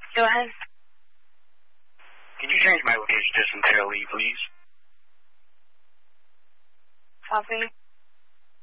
Go ahead. Can you change my location to Centralia, please? Copy.